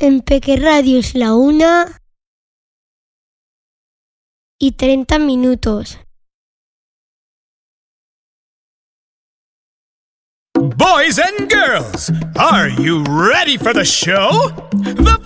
En Peque Radio es la 1:30. Boys and girls, are you ready for the show? The